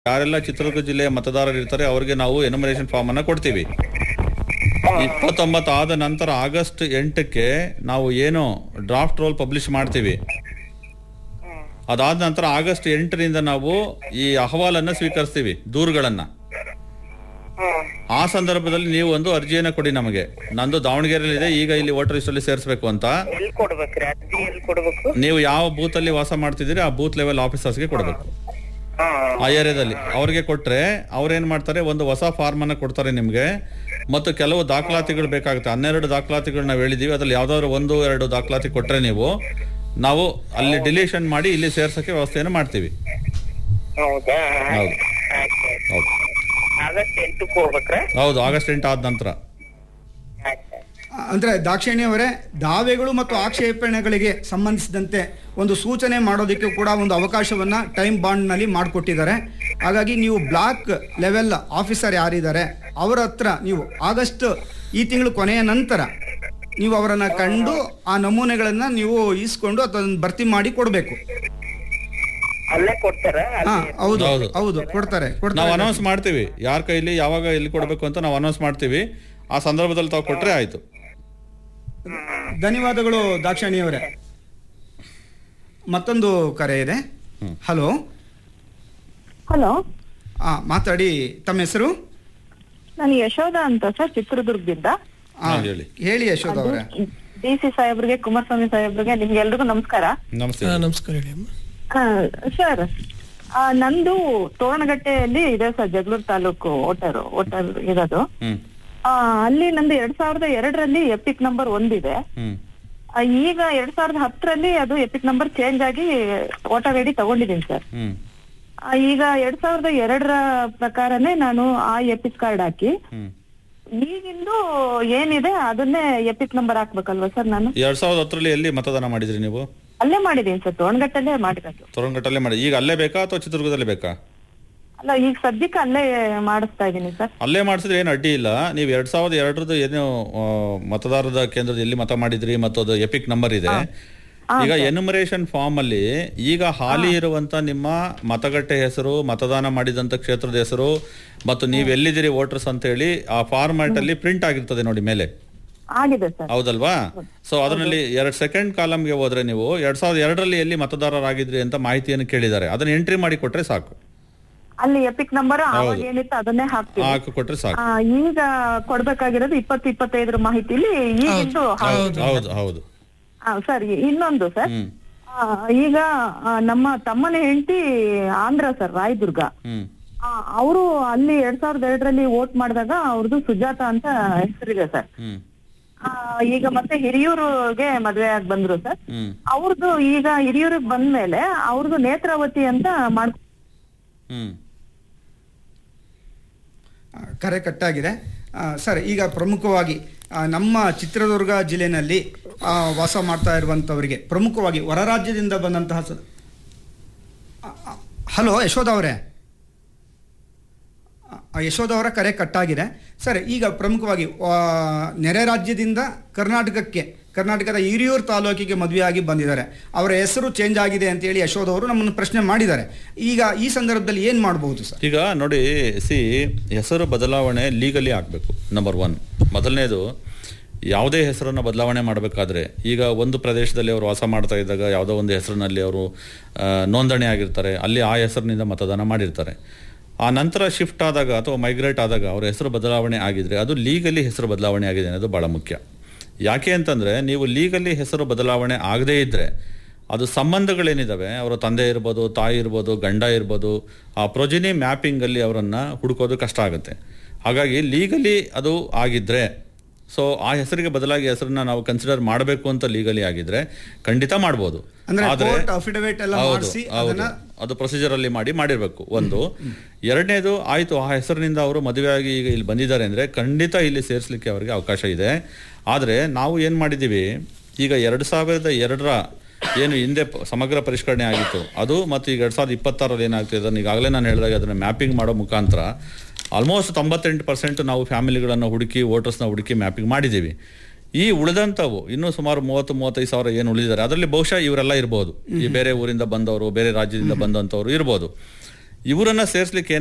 ಯಾರೆಲ್ಲ ಚಿತ್ರದುರ್ಗ ಜಿಲ್ಲೆಯ ಮತದಾರರು ಇರ್ತಾರೆ ಅವರಿಗೆ ನಾವು ಎನ್ಯುಮರೇಷನ್ ಫಾರ್ಮ್ ಅನ್ನ ಕೊಡ್ತೀವಿ. 29 ಆದ ನಂತರ ಆಗಸ್ಟ್ 8ಕ್ಕೆ ನಾವು ಏನು ಡ್ರಾಫ್ಟ್ ರೋಲ್ ಪಬ್ಲಿಷ್ ಮಾಡ್ತೀವಿ. ಅದಾದ ನಂತರ ಆಗಸ್ಟ್ 8ರಿಂದ ನಾವು ಈ ಅಹವಾಲನ್ನ ಸ್ವೀಕರಿಸ್ತೀವಿ, ದೂರುಗಳನ್ನ. ಆ ಸಂದರ್ಭದಲ್ಲಿ ನೀವು ಒಂದು ಅರ್ಜಿಯನ್ನ ಕೊಡಿ ನಮಗೆ. ನಂದು ದಾವಣಗೆರೆಯಲ್ಲಿ ಇದೆ, ಈಗ ಇಲ್ಲಿ ವೋಟರ್ ಲಿಸ್ಟ್ ಅಲ್ಲಿ ಸೇರಿಸಬೇಕು ಅಂತ. ನೀವು ಯಾವ ಬೂತ್ ಅಲ್ಲಿ ವಾಸ ಮಾಡ್ತಿದ್ದೀರಿ ಆ ಬೂತ್ ಲೆವೆಲ್ ಆಫೀಸರ್ಸ್ಗೆ ಕೊಡಬೇಕು. ಆ ಏರಿಯಾದಲ್ಲಿ ಅವ್ರಿಗೆ ಕೊಟ್ರೆ ಅವ್ರೇನ್ ಮಾಡ್ತಾರೆ, ಒಂದು ಹೊಸ ಫಾರ್ಮ್ ಅನ್ನ ಕೊಡ್ತಾರೆ ನಿಮ್ಗೆ. ಮತ್ತು ಕೆಲವು ದಾಖಲಾತಿಗಳು ಬೇಕಾಗುತ್ತೆ. 12 ದಾಖಲಾತಿಗಳು ನಾವು ಹೇಳಿದೀವಿ. ಅದ್ರಲ್ಲಿ ಯಾವ್ದಾದ್ರು 1-2 ದಾಖಲಾತಿ ಕೊಟ್ರೆ ನಾವು ಅಲ್ಲಿ ಡಿಲೀಷನ್ ಮಾಡಿ ಇಲ್ಲಿ ಸೇರ್ಸಕ್ಕೆ ವ್ಯವಸ್ಥೆಯನ್ನು ಮಾಡ್ತೀವಿ. ಹೌದು ಆಗಸ್ಟ್ 8 ಆದ ನಂತರ. ಅಂದ್ರೆ ದಾಕ್ಷಿಣ್ಯ ಅವರೇ, ದಾವೆಗಳು ಮತ್ತು ಆಕ್ಷೇಪಣೆಗಳಿಗೆ ಸಂಬಂಧಿಸಿದಂತೆ ಒಂದು ಸೂಚನೆ ಮಾಡೋದಕ್ಕೆ ಕೂಡ ಒಂದು ಅವಕಾಶವನ್ನ ಟೈಮ್ ಬಾಂಡ್ ನಲ್ಲಿ ಮಾಡಿಕೊಟ್ಟಿದ್ದಾರೆ. ಹಾಗಾಗಿ ನೀವು ಬ್ಲಾಕ್ ಲೆವೆಲ್ ಆಫೀಸರ್ ಯಾರಿದ್ದಾರೆ ಅವರ ಹತ್ರ ನೀವು ಆಗಸ್ಟ್ ಈ ತಿಂಗಳು ಕೊನೆಯ ನಂತರ ನೀವು ಅವರನ್ನ ಕಂಡು ಆ ನಮೂನೆಗಳನ್ನ ನೀವು ಇಸ್ಕೊಂಡು ಅದನ್ನ ಭರ್ತಿ ಮಾಡಿ ಕೊಡಬೇಕು. ಹೌದು ಹೌದು, ಕೊಡ್ತಾರೆ. ನಾವು ಅನೌನ್ಸ್ ಮಾಡ್ತೀವಿ ಯಾರ ಕೈಲಿ ಯಾವಾಗ ಎಲ್ಲಿ ಕೊಡಬೇಕು ಅಂತ ನಾವು ಅನೌನ್ಸ್ ಮಾಡ್ತೀವಿ. ಆ ಸಂದರ್ಭದಲ್ಲಿ ತಾವು ಕೊಟ್ರೆ ಆಯ್ತು. ಧನ್ಯವಾದಗಳು ದಾಕ್ಷಾಣಿ ಅವರೇ. ಮತ್ತೊಂದು ಕರೆ ಇದೆ. ಹಲೋ ಹಲೋ, ಮಾತಾಡಿ. ತಮ್ಮ ಹೆಸರು? ನಾನು ಯಶೋಧ ಅಂತ ಸರ್, ಚಿತ್ರದುರ್ಗದಿಂದ. ಹೇಳಿ ಯಶೋಧ ಅವರೇ. DC ಸಾಹೇಬ್ರಿಗೆ, ಕುಮಾರಸ್ವಾಮಿ ಸಾಹೇಬ್ರಿಗೆ, ನಿಮ್ಗೆ ಎಲ್ರಿಗೂ ನಮಸ್ಕಾರ. ನಮಸ್ಕಾರ ಸರ್, ನಂದು ತೋರಣಗಟ್ಟೆಯಲ್ಲಿ ಇದೆ ಸರ್, ಜಗಳೂರು ತಾಲೂಕು ವೋಟರ್ ಇರೋದು. ಅಲ್ಲಿ ನಂದು 2002ರಲ್ಲಿ ಎಪಿಕ್ ನಂಬರ್ 1 ಇದೆ. ಈಗ 2010ರಲ್ಲಿ ಅದು ಎಪಿಕ್ ನಂಬರ್ ಚೇಂಜ್ ಆಗಿ ವೋಟರ್ ಐಡಿ ತಗೊಂಡಿದ್ದೀನಿ ಸರ್. ಈಗ 2002ರ ಪ್ರಕಾರನೇ ನಾನು ಆ ಎಪಿಕ್ ಕಾರ್ಡ್ ಹಾಕಿ ಈಗಿಂದು ಏನಿದೆ ಅದನ್ನೇ ಎಪಿಕ್ ನಂಬರ್ ಹಾಕ್ಬೇಕಲ್ವಾ ಸರ್? ನಾನು 2010ರಲ್ಲಿ ಎಲ್ಲಿ ಮತದಾನ ಮಾಡಿದ್ರಿ ನೀವು? ಅಲ್ಲೇ ಮಾಡಿದೀನಿ ಸರ್, ತೋರಣಗಟ್ಟಲ್ಲೇ ಮಾಡಿರೋದು. ತೋರಣಗಟ್ಟಲ್ಲೇ ಮಾಡಿ. ಈಗ ಅಲ್ಲೇ ಬೇಕಾ ಅಥವಾ ಚಿತ್ರದುರ್ಗದಲ್ಲಿ ಬೇಕಾ? ಅಲ್ಲ, ಈಗ ಸದ್ಯಕ್ಕೆ ಅಲ್ಲೇ ಮಾಡಿಸ್ತಾ ಇದ್ದೀನಿ ಸರ್. ಅಲ್ಲೇ ಮಾಡಿಸಿದ್ರೆ ಏನು ಅಡ್ಡಿ ಇಲ್ಲ. ನೀವು 2002ರದ್ದು ಏನು ಮತದಾರರ ಕೇಂದ್ರದ ಎಲ್ಲಿ ಮತ ಮಾಡಿದ್ರಿ ಮತ್ತು ಅದು ಎಪಿಕ್ ನಂಬರ್ ಇದೆ. ಈಗ ಎನ್ಯುಮರೇಷನ್ ಫಾರ್ಮ್ ಅಲ್ಲಿ ಈಗ ಹಾಲಿ ಇರುವಂತ ನಿಮ್ಮ ಮತಗಟ್ಟೆ ಹೆಸರು, ಮತದಾನ ಮಾಡಿದಂತ ಕ್ಷೇತ್ರದ ಹೆಸರು ಮತ್ತು ನೀವು ಎಲ್ಲಿದ್ದೀರಿ ವೋಟರ್ಸ್ ಅಂತ ಹೇಳಿ ಆ ಫಾರ್ಮ್ಯಾಟ್ ಅಲ್ಲಿ ಪ್ರಿಂಟ್ ಆಗಿರ್ತದೆ ನೋಡಿ ಮೇಲೆ. ಹೌದಲ್ವಾ? ಸೊ ಅದರಲ್ಲಿ 2nd ಕಾಲಮ್ಗೆ ಹೋದ್ರೆ ನೀವು 2002ರಲ್ಲಿ ಎಲ್ಲಿ ಮತದಾರರಾಗಿದ್ರಿ ಅಂತ ಮಾಹಿತಿಯನ್ನು ಕೇಳಿದ್ದಾರೆ. ಅದನ್ನ ಎಂಟ್ರಿ ಮಾಡಿ ಕೊಟ್ರೆ ಸಾಕು. ಅಲ್ಲಿ ಎಪಿಕ್ ನಂಬರ್ ಏನಿತ್ತು ಅದನ್ನೇ ಹಾಕಿ ಕೊಟ್ರೆ ಸಾಕು. ಈಗ ಕೊಡ್ಬೇಕಾಗಿರೋದು 2025 ಮಾಹಿತಿಲಿ ಈಗಿದ್ದು. ಹೌದು ಸರ್, ಇನ್ನೊಂದು ಸರ್, ಈಗ ನಮ್ಮ ತಮ್ಮನ ಹೆಂಡತಿ ಆಂಧ್ರ ಸರ್, ರಾಯದುರ್ಗ. ಅವರು ಅಲ್ಲಿ 2002ರಲ್ಲಿ ವೋಟ್ ಮಾಡಿದಾಗ ಅವ್ರದ್ದು ಸುಜಾತ ಅಂತ ಹೆಸರಿದೆ ಸರ್. ಈಗ ಮತ್ತೆ ಹಿರಿಯೂರಿಗೆ ಮದ್ವೆ ಆಗಿ ಬಂದ್ರು ಸರ್. ಅವ್ರದ್ದು ಈಗ ಹಿರಿಯೂರಿಗೆ ಬಂದ್ಮೇಲೆ ಅವ್ರದ್ದು ನೇತ್ರಾವತಿ ಅಂತ ಕರೆ ಕಟ್ಟಾಗಿದೆ ಸರ್. ಈಗ ಪ್ರಮುಖವಾಗಿ ನಮ್ಮ ಚಿತ್ರದುರ್ಗ ಜಿಲ್ಲೆಯಲ್ಲಿ ವಾಸ ಮಾಡ್ತಾ ಇರುವಂಥವರಿಗೆ, ಪ್ರಮುಖವಾಗಿ ಹೊರ ರಾಜ್ಯದಿಂದ ಬಂದಂತಹ ಹಲೋ ಯಶೋಧ ಅವರೇ, ಯಶೋಧ ಅವರ ಕರೆ ಕಟ್ಟಾಗಿದೆ ಸರ್. ಈಗ ಪ್ರಮುಖವಾಗಿ ನೆರೆ ರಾಜ್ಯದಿಂದ ಕರ್ನಾಟಕದ ಹಿರಿಯೂರು ತಾಲೂಕಿಗೆ ಮದುವೆಯಾಗಿ ಬಂದಿದ್ದಾರೆ. ಅವರ ಹೆಸರು ಚೇಂಜ್ ಆಗಿದೆ ಅಂತೇಳಿ ಯಶೋಧ ಅವರು ನಮ್ಮನ್ನು ಪ್ರಶ್ನೆ ಮಾಡಿದ್ದಾರೆ. ಈಗ ಈ ಸಂದರ್ಭದಲ್ಲಿ ಏನು ಮಾಡಬಹುದು ಸರ್? ಈಗ ನೋಡಿ, ಹೆಸರು ಬದಲಾವಣೆ ಲೀಗಲಿ ಆಗಬೇಕು. ನಂಬರ್ 1. ಮೊದಲನೇದು, ಯಾವುದೇ ಹೆಸರನ್ನು ಬದಲಾವಣೆ ಮಾಡಬೇಕಾದ್ರೆ, ಈಗ ಒಂದು ಪ್ರದೇಶದಲ್ಲಿ ಅವರು ವಾಸ ಮಾಡ್ತಾ ಇದ್ದಾಗ ಯಾವುದೋ ಒಂದು ಹೆಸರಿನಲ್ಲಿ ಅವರು ನೋಂದಣಿ ಆಗಿರ್ತಾರೆ, ಅಲ್ಲಿ ಆ ಹೆಸರಿನಿಂದ ಮತದಾನ ಮಾಡಿರ್ತಾರೆ. ಆ ನಂತರ ಶಿಫ್ಟ್ ಆದಾಗ ಅಥವಾ ಮೈಗ್ರೇಟ್ ಆದಾಗ ಅವರ ಹೆಸರು ಬದಲಾವಣೆ ಆಗಿದ್ರೆ ಅದು ಲೀಗಲಿ ಹೆಸರು ಬದಲಾವಣೆ ಆಗಿದೆ ಅನ್ನೋದು ಭಾಳ ಮುಖ್ಯ. ಯಾಕೆ ಅಂತಂದರೆ, ನೀವು ಲೀಗಲಿ ಹೆಸರು ಬದಲಾವಣೆ ಆಗದೇ ಇದ್ದರೆ ಅದು ಸಂಬಂಧಗಳೇನಿದ್ದಾವೆ, ಅವರ ತಂದೆ ಇರ್ಬೋದು, ತಾಯಿ ಇರ್ಬೋದು, ಗಂಡ ಇರ್ಬೋದು, ಆ ಪ್ರೊಜಿನಿ ಮ್ಯಾಪಿಂಗಲ್ಲಿ ಅವರನ್ನು ಹುಡುಕೋದು ಕಷ್ಟ ಆಗುತ್ತೆ. ಹಾಗಾಗಿ ಲೀಗಲಿ ಅದು ಆಗಿದ್ದರೆ, ಸೊ ಆ ಹೆಸರಿಗೆ ಬದಲಾಗಿ ಹೆಸರನ್ನ ನಾವು ಕನ್ಸಿಡರ್ ಮಾಡಬೇಕು ಅಂತ ಲೀಗಲಿ ಆಗಿದ್ರೆ ಖಂಡಿತ ಮಾಡ್ಬೋದು. ಆದರೆ ಅದು ಪ್ರೊಸೀಜರ್ ಅಲ್ಲಿ ಮಾಡಿರ್ಬೇಕು. ಒಂದು. ಎರಡನೇದು, ಆಯ್ತು ಆ ಹೆಸರಿನಿಂದ ಅವರು ಮದುವೆಯಾಗಿ ಈಗ ಇಲ್ಲಿ ಬಂದಿದ್ದಾರೆ ಅಂದ್ರೆ ಖಂಡಿತ ಇಲ್ಲಿ ಸೇರಿಸಲಿಕ್ಕೆ ಅವರಿಗೆ ಅವಕಾಶ ಇದೆ. ಆದರೆ ನಾವು ಏನು ಮಾಡಿದ್ದೀವಿ, ಈಗ 2002ರ ಏನು ಹಿಂದೆ ಸಮಗ್ರ ಪರಿಷ್ಕರಣೆ ಆಗಿತ್ತು ಅದು, ಮತ್ತು ಈಗ 2026ರಲ್ಲಿ ಏನಾಗ್ತಿದೆ ಅದನ್ನು ಈಗಾಗಲೇ ನಾನು ಹೇಳಿದಾಗ ಅದನ್ನು ಮ್ಯಾಪಿಂಗ್ ಮಾಡೋ ಮುಖಾಂತರ ಆಲ್ಮೋಸ್ಟ್ 98% ನಾವು ಫ್ಯಾಮಿಲಿಗಳನ್ನು ಹುಡುಕಿ, ವೋಟರ್ಸ್ನ ಹುಡುಕಿ ಮ್ಯಾಪಿಂಗ್ ಮಾಡಿದ್ದೀವಿ. ಈ ಉಳಿದಂಥವು ಇನ್ನೂ ಸುಮಾರು 30-35 ಸಾವಿರ ಏನು ಉಳಿದಿದ್ದಾರೆ, ಅದರಲ್ಲಿ ಬಹುಶಃ ಇವರೆಲ್ಲ ಇರ್ಬೋದು. ಈ ಬೇರೆ ಊರಿಂದ ಬಂದವರು, ಬೇರೆ ರಾಜ್ಯದಿಂದ ಬಂದಂಥವ್ರು ಇರ್ಬೋದು. ಇವರನ್ನ ಸೇರಿಸ್ಲಿಕ್ಕೆ